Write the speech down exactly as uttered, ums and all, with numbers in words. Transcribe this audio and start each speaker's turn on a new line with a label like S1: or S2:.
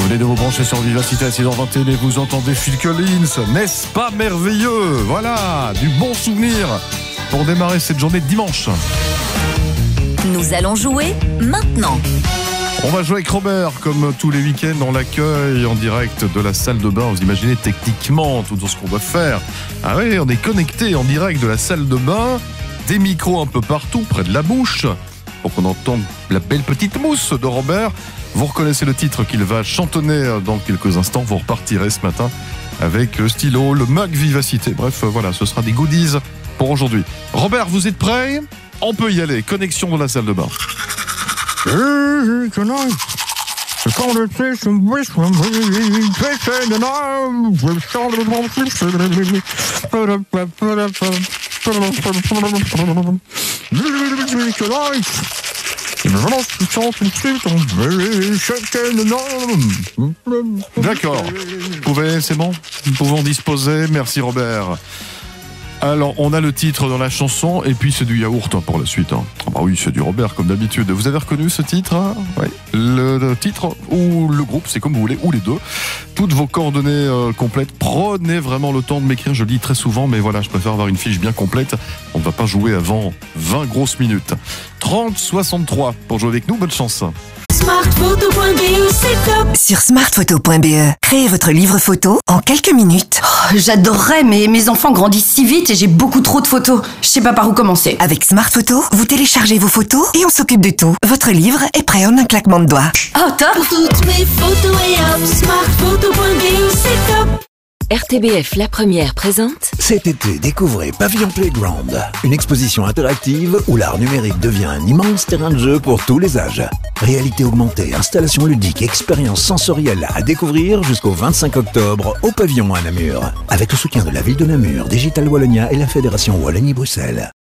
S1: venez de vous brancher sur Vivacité à six heures vingt et un et vous entendez Phil Collins. N'est-ce pas merveilleux? Voilà, du bon souvenir pour démarrer cette journée de dimanche.
S2: Nous allons jouer maintenant.
S1: On va jouer avec Robert, comme tous les week-ends, on l'accueille en direct de la salle de bain. Vous imaginez techniquement tout ce qu'on doit faire. Ah oui, on est connecté en direct de la salle de bain, des micros un peu partout, près de la bouche, pour qu'on entende la belle petite mousse de Robert. Vous reconnaissez le titre qu'il va chantonner dans quelques instants. Vous repartirez ce matin avec le stylo, le mug Vivacité. Bref, voilà, ce sera des goodies pour aujourd'hui. Robert, vous êtes prêts? On peut y aller. Connexion dans la salle de bain. D'accord. Vous pouvez, c'est bon? Nous pouvons disposer. Merci Robert. Alors, on a le titre dans la chanson, et puis c'est du yaourt hein, pour la suite. Hein. Ah bah oui, c'est du Robert, comme d'habitude. Vous avez reconnu ce titre hein? Oui. le, le titre ou le groupe, c'est comme vous voulez, ou les deux. Toutes vos coordonnées euh, complètes. Prenez vraiment le temps de m'écrire, je le dis très souvent, mais voilà, je préfère avoir une fiche bien complète. On ne va pas jouer avant vingt grosses minutes. trente soixante-trois pour jouer avec nous, bonne chance.
S3: Smartphoto point b e, c'est top.
S4: Sur smartphoto point b e, créez votre livre photo en quelques minutes.
S5: Oh, j'adorerais, mais mes enfants grandissent si vite et j'ai beaucoup trop de photos. Je sais pas par où commencer.
S4: Avec Smartphoto, vous téléchargez vos photos et on s'occupe de tout. Votre livre est prêt en un claquement de doigts.
S5: Oh, top.
S3: Pour toutes mes photos et hop, smartphoto point b e, c'est top.
S2: R T B F La Première présente.
S6: Cet été, découvrez Pavillon Playground, une exposition interactive où l'art numérique devient un immense terrain de jeu pour tous les âges. Réalité augmentée, installation ludique, expérience sensorielle à découvrir jusqu'au vingt-cinq octobre au Pavillon à Namur. Avec le soutien de la ville de Namur, Digital Wallonia et la Fédération Wallonie-Bruxelles.